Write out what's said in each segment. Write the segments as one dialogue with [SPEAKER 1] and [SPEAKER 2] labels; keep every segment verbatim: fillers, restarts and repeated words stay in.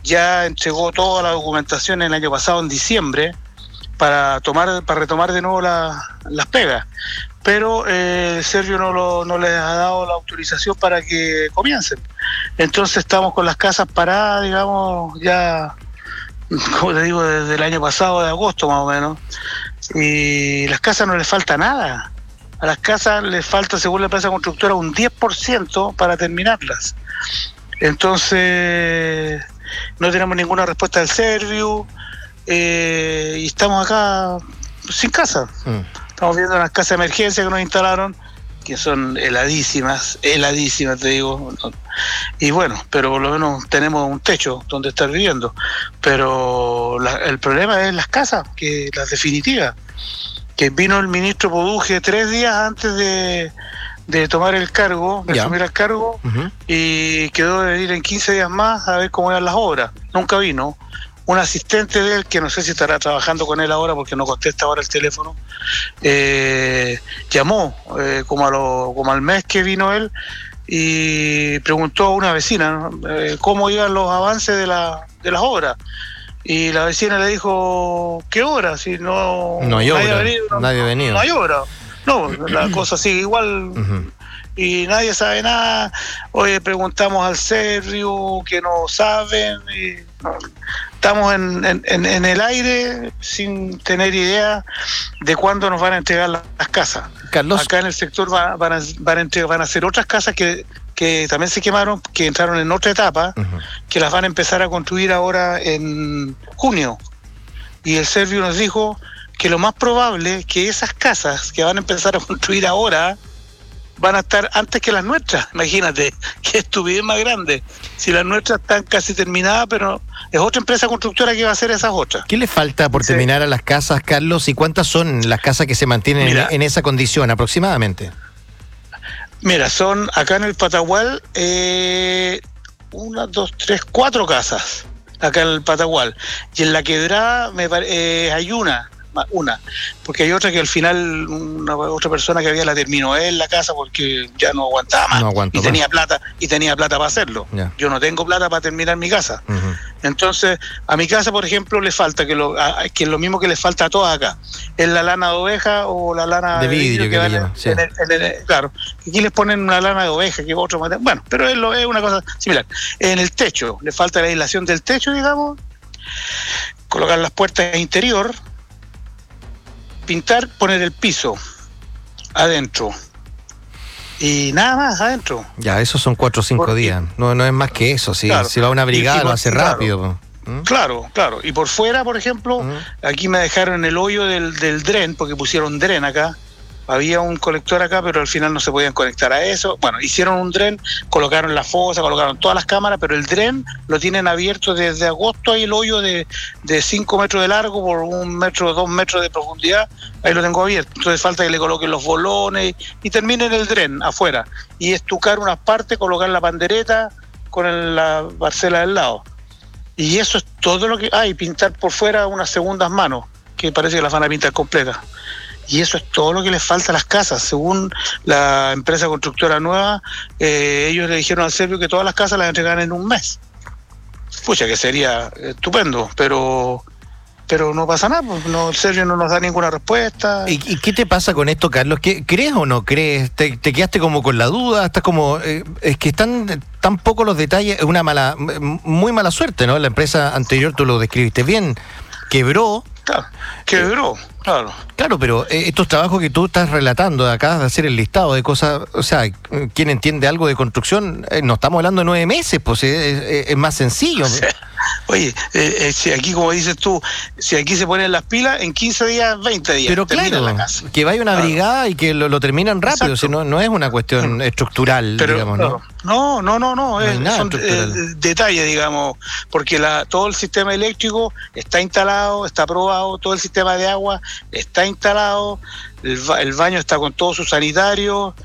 [SPEAKER 1] ya entregó toda la documentación el año pasado, en diciembre, para tomar para retomar de nuevo la, las pegas. Pero eh, el Servio no, lo, no les ha dado la autorización para que comiencen. Entonces estamos con las casas paradas, digamos, ya, como te digo, desde el año pasado, de agosto más o menos. Y las casas no les falta nada. A las casas les falta, según la empresa constructora, un diez por ciento para terminarlas. Entonces, no tenemos ninguna respuesta del Servio eh, y estamos acá sin casa. Mm. Estamos viendo unas casas de emergencia que nos instalaron, que son heladísimas, heladísimas, te digo. Y bueno, pero por lo menos tenemos un techo donde estar viviendo. Pero la, el problema es las casas, que las definitivas. Que vino el ministro Poduje tres días antes de, de tomar el cargo, de ya. asumir el cargo, uh-huh. y quedó de venir en quince días más a ver cómo eran las obras. Nunca vino. Un asistente de él, que no sé si estará trabajando con él ahora porque no contesta ahora el teléfono, eh, llamó eh, como, a lo, como al mes que vino él y preguntó a una vecina, ¿no? eh, cómo iban los avances de, la, de las obras. Y la vecina le dijo, ¿qué obra? Si no,
[SPEAKER 2] no hay
[SPEAKER 1] nadie
[SPEAKER 2] obra,
[SPEAKER 1] ha venido, no,
[SPEAKER 2] nadie ha venido.
[SPEAKER 1] No hay obra. No, la cosa sigue igual. Uh-huh. Y nadie sabe nada. Oye, preguntamos al Servio, que no saben. Y no, estamos en, en, en el aire sin tener idea de cuándo nos van a entregar las, las casas.
[SPEAKER 2] Carlos.
[SPEAKER 1] Acá en el sector van, van, a, van, a, entregar, van a hacer otras casas que, que también se quemaron, que entraron en otra etapa, uh-huh. que las van a empezar a construir ahora en junio. Y el Servio nos dijo que lo más probable es que esas casas que van a empezar a construir ahora van a estar antes que las nuestras. Imagínate, qué estupidez más grande. Si las nuestras están casi terminadas, pero es otra empresa constructora que va a hacer esas otras.
[SPEAKER 2] ¿Qué le falta por sí. terminar a las casas, Carlos? ¿Y cuántas son las casas que se mantienen Mira, en, en esa condición aproximadamente?
[SPEAKER 1] Mira, son acá en el Patagual, eh, una, dos, tres, cuatro casas acá en el Patagual. Y en la Quebrada me pare, eh, hay una. una, porque hay otra que al final una otra persona que había la terminó él la casa porque ya no aguantaba más, no y tenía más. plata y tenía plata para hacerlo. Yeah. Yo no tengo plata para terminar mi casa. Uh-huh. Entonces, a mi casa, por ejemplo, le falta que lo a, que es lo mismo que le falta a todas acá. Es la lana de oveja o la lana
[SPEAKER 2] de vidrio, de vidrio que, que
[SPEAKER 1] van
[SPEAKER 2] sí.
[SPEAKER 1] en el, en el, claro, aquí les ponen una lana de oveja, que otro material. Bueno, pero es, lo, es una cosa similar. En el techo, le falta la aislación del techo, digamos, colocar las puertas interior, pintar, poner el piso adentro y nada más adentro.
[SPEAKER 2] Ya, esos son cuatro o cinco por, días. No, no es más que eso. Si, claro. si va una brigada, y, y lo hace claro, rápido. ¿Mm?
[SPEAKER 1] Claro, claro. Y por fuera, por ejemplo, ¿Mm? aquí me dejaron el hoyo del, del dren, porque pusieron dren acá. Había un colector acá, pero al final no se podían conectar a eso. Bueno, hicieron un dren, colocaron la fosa, colocaron todas las cámaras, pero el dren lo tienen abierto desde agosto. Hay el hoyo de, de cinco metros de largo por un metro, dos metros de profundidad. Ahí lo tengo abierto. Entonces falta que le coloquen los bolones y terminen el dren afuera. Y estucar unas partes, colocar la pandereta con el, la parcela del lado. Y eso es todo lo que hay. Ah, pintar por fuera unas segundas manos, que parece que las van a pintar completas. Y eso es todo lo que les falta a las casas. Según la empresa constructora nueva, eh, ellos le dijeron al Servio que todas las casas las entregan en un mes. Pucha, que sería estupendo, pero pero no pasa nada, pues no, el Servio no nos da ninguna respuesta.
[SPEAKER 2] ¿Y, y qué te pasa con esto, Carlos? ¿Qué, ¿Crees o no crees? ¿Te, te quedaste como con la duda? Estás como eh, es que están tan pocos los detalles, una mala, muy mala suerte, ¿no? La empresa anterior, tú lo describiste bien, quebró.
[SPEAKER 1] Claro, quebró, eh, claro.
[SPEAKER 2] Claro, pero eh, estos trabajos que tú estás relatando, acabas de hacer el listado de cosas, o sea, quien entiende algo de construcción, eh, no estamos hablando de nueve meses, pues eh, es, es más sencillo.
[SPEAKER 1] O sea, oye, eh, eh, si aquí, como dices tú, si aquí se ponen las pilas, en quince días, veinte días,
[SPEAKER 2] pero claro,
[SPEAKER 1] la casa.
[SPEAKER 2] Que vaya una claro. brigada y que lo, lo terminan rápido, si no, no es una cuestión estructural, pero, digamos, ¿no?
[SPEAKER 1] No, no, no, no,
[SPEAKER 2] no
[SPEAKER 1] es, son eh, detalles, digamos, porque la, todo el sistema eléctrico está instalado, está aprobado, todo el sistema de agua está instalado, el, el baño está con todos sus sanitarios,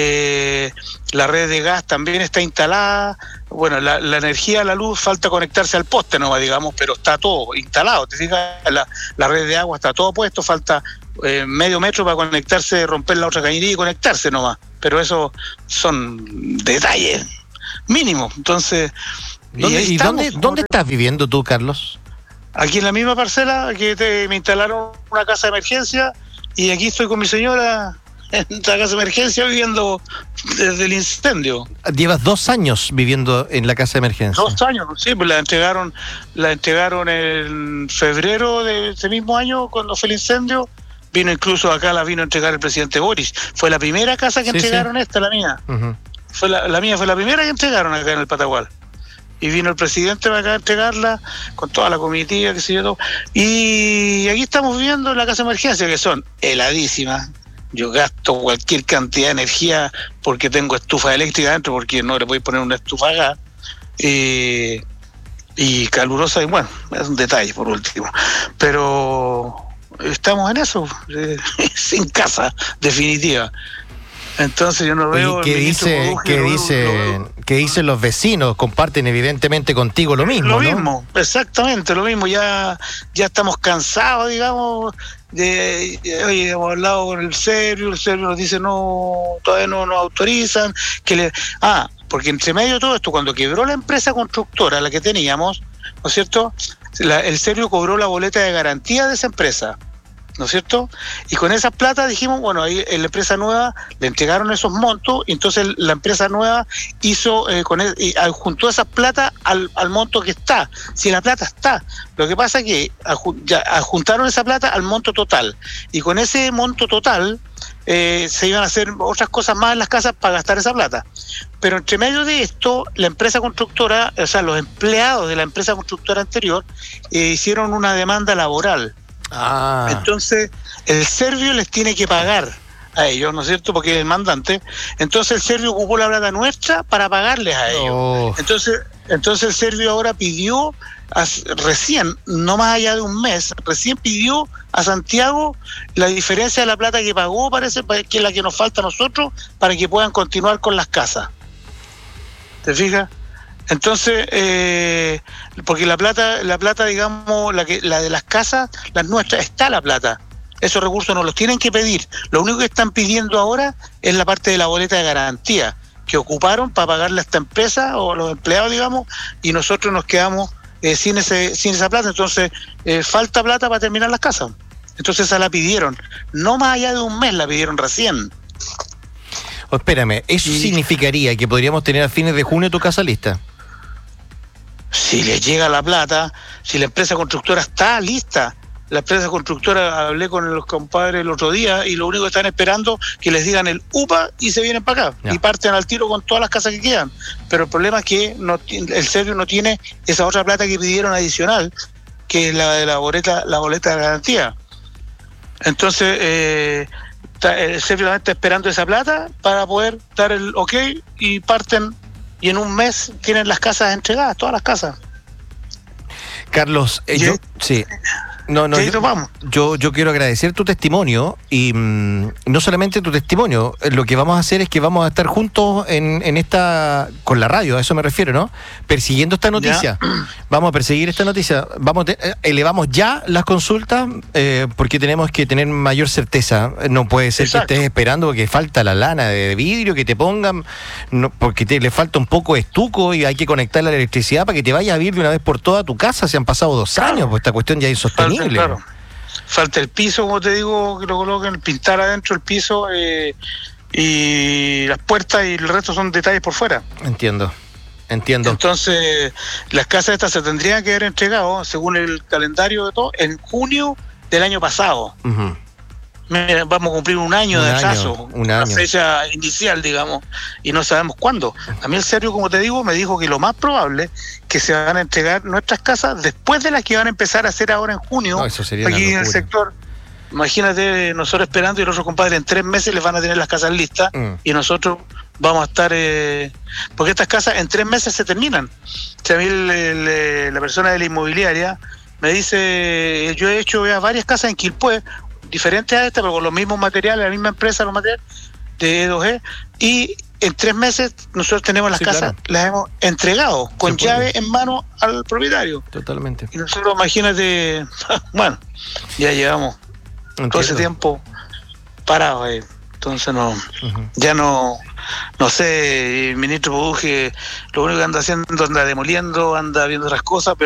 [SPEAKER 1] eh, la red de gas también está instalada. Bueno, la, la energía, la luz, falta conectarse al poste, no digamos, pero está todo instalado. ¿Te fijas? La, la red de agua está todo puesto, falta eh, medio metro para conectarse, romper la otra cañería y conectarse nomás. Pero eso son detalles mínimos. Entonces,
[SPEAKER 2] ¿Dónde, ¿Y, ¿y dónde, dónde estás viviendo tú, Carlos?
[SPEAKER 1] Aquí en la misma parcela que te, me instalaron una casa de emergencia y aquí estoy con mi señora en esta casa de emergencia viviendo desde el incendio.
[SPEAKER 2] Llevas dos años viviendo en la casa de emergencia.
[SPEAKER 1] Dos años, sí, pues la entregaron, la entregaron en febrero de ese mismo año cuando fue el incendio. Vino incluso acá, la vino a entregar el presidente Boris. Fue la primera casa que sí, entregaron sí. esta, la mía. Uh-huh. Fue la, la mía fue la primera que entregaron acá en el Patagual. Y vino el presidente para acá a entregarla con toda la comitiva, que sé yo, todo. Y aquí estamos viviendo en la casa de emergencia, que son heladísimas. Yo gasto cualquier cantidad de energía porque tengo estufa eléctrica dentro, porque no le voy a poner una estufa a gas. Eh, y calurosa, y bueno, es un detalle por último. Pero estamos en eso, eh, sin casa, definitiva. Entonces yo no veo...
[SPEAKER 2] ¿Qué dice, ¿qué dice, qué dicen los vecinos? Comparten evidentemente contigo lo mismo,
[SPEAKER 1] Lo
[SPEAKER 2] ¿no?
[SPEAKER 1] mismo, exactamente, lo mismo. Ya, ya estamos cansados, digamos, de... Oye, hemos hablado con el Servio, el Servio nos dice no, todavía no nos autorizan. que le Ah, porque entre medio de todo esto, cuando quebró la empresa constructora, la que teníamos, ¿no es cierto? La, el Servio cobró la boleta de garantía de esa empresa, ¿no es cierto? Y con esas plata dijimos, bueno, ahí en la empresa nueva le entregaron esos montos, y entonces la empresa nueva hizo, eh, con el, y adjuntó esas plata al, al monto que está. Si la plata está, lo que pasa es que adjun, ya, adjuntaron esa plata al monto total, y con ese monto total eh, se iban a hacer otras cosas más en las casas para gastar esa plata. Pero entre medio de esto, la empresa constructora, o sea, los empleados de la empresa constructora anterior eh, hicieron una demanda laboral.
[SPEAKER 2] Ah.
[SPEAKER 1] Entonces el Servio les tiene que pagar a ellos, ¿no es cierto? Porque es el mandante. Entonces el Servio ocupó la plata nuestra para pagarles a ellos.
[SPEAKER 2] Oh.
[SPEAKER 1] Entonces, entonces el Servio ahora pidió a, recién, no más allá de un mes, recién pidió a Santiago la diferencia de la plata que pagó, parece que es la que nos falta a nosotros, para que puedan continuar con las casas. ¿Te fijas? Entonces, eh, porque la plata, la plata, digamos, la que, la de las casas, las nuestras, está la plata. Esos recursos no los tienen que pedir. Lo único que están pidiendo ahora es la parte de la boleta de garantía que ocuparon para pagarle a esta empresa o a los empleados, digamos, y nosotros nos quedamos eh, sin ese, sin esa plata. Entonces, eh, falta plata para terminar las casas. Entonces esa la pidieron. No más allá de un mes, la pidieron recién.
[SPEAKER 2] Oh, espérame, ¿eso y... significaría que podríamos tener a fines de junio tu casa lista?
[SPEAKER 1] Si les llega la plata, si la empresa constructora está lista. La empresa constructora, hablé con los compadres el otro día y lo único que están esperando es que les digan el U P A y se vienen para acá. Ya. Y parten al tiro con todas las casas que quedan. Pero el problema es que no, el Servio no tiene esa otra plata que pidieron adicional, que es la de la boleta, la boleta de garantía. Entonces, eh, el Servio está esperando esa plata para poder dar el ok y parten. Y en un mes tienen las casas entregadas, todas las casas.
[SPEAKER 2] Carlos, eh, yo, sí. No, no, yo, vamos. Yo, yo quiero agradecer tu testimonio y mmm, no solamente tu testimonio, lo que vamos a hacer es que vamos a estar juntos en, en esta, con la radio, a eso me refiero, ¿no? Persiguiendo esta noticia. Ya. Vamos a perseguir esta noticia. Vamos, te, elevamos ya las consultas eh, porque tenemos que tener mayor certeza. No puede ser Exacto. que estés esperando porque falta la lana de vidrio que te pongan, no, porque te, le falta un poco de estuco y hay que conectar la electricidad para que te vaya a vivir de una vez por toda tu casa. Se han pasado dos claro. años, pues esta cuestión ya es insostenible.
[SPEAKER 1] Claro. Falta el piso, como te digo, que lo coloquen, pintar adentro el piso eh, y las puertas, y el resto son detalles por fuera.
[SPEAKER 2] Entiendo, entiendo.
[SPEAKER 1] Entonces, las casas estas se tendrían que haber entregado, según el calendario de todo, en junio del año pasado. Uh-huh. Mira, vamos a cumplir un año un de atraso, año, un una año. fecha inicial, digamos, y no sabemos cuándo. A mí el Servio, como te digo, me dijo que lo más probable es que se van a entregar nuestras casas después de las que van a empezar a hacer ahora en junio,
[SPEAKER 2] no, eso sería
[SPEAKER 1] aquí en el sector. Imagínate, nosotros esperando y los otros compadres en tres meses les van a tener las casas listas mm. y nosotros vamos a estar, eh, porque estas casas en tres meses se terminan. O sea, a mí el, el, la persona de la inmobiliaria me dice, yo he hecho ya varias casas en Quilpué, diferentes a esta, pero con los mismos materiales, la misma empresa, los materiales de E dos G, y en tres meses nosotros tenemos las sí, casas, claro. las hemos entregado con sí, llave en mano al propietario.
[SPEAKER 2] Totalmente.
[SPEAKER 1] Y nosotros, imagínate, bueno, ya llevamos Entiendo. todo ese tiempo parado ahí. Entonces no, uh-huh. ya no, no sé, el ministro Buje lo único que anda haciendo, anda demoliendo, anda viendo otras cosas, pero